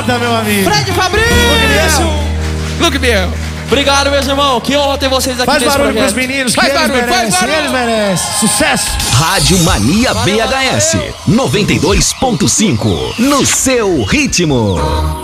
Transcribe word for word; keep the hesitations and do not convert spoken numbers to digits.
meu amigo. Fred Fabrício. Luke Biel. Obrigado, meus irmãos. Que honra ter vocês aqui Faz nesse barulho projeto. pros meninos, Faz que eles barulho, faz merecem, barulho. eles merecem. Sucesso. Rádio Mania B H S noventa e dois ponto cinco. No seu ritmo.